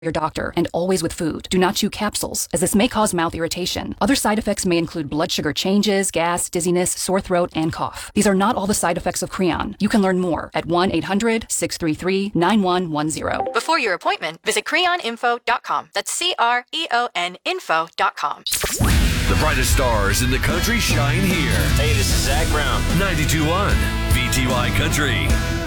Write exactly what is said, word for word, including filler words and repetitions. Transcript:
your doctor, and always with food. Do not chew capsules, as this may cause mouth irritation. Other side effects may include blood sugar changes, gas, dizziness, sore throat, and cough. These are not all the side effects of Creon. You can learn more at one eight hundred six three three nine one one zero. Before your appointment, visit creon info dot com. That's C R E O N info dot com. The brightest stars in the country shine here. Hey, this is Zach Brown. ninety-two point one V T Y Country.